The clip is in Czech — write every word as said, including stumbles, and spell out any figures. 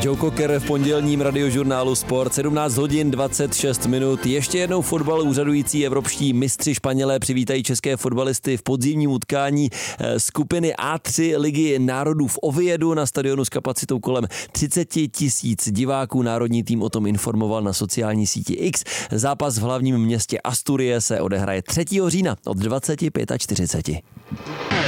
Joe Cocker v pondělním radiožurnálu Sport, sedmnáct hodin dvacet šest minut. Ještě jednou fotbal. Úřadující evropští mistři Španělé přivítají české fotbalisty v podzimním utkání skupiny A tři Ligy národů v Oviedu na stadionu s kapacitou kolem třicet tisíc diváků. Národní tým o tom informoval na sociální síti X. Zápas v hlavním městě Asturie se odehraje třetího října od dvacet pět čtyřicet.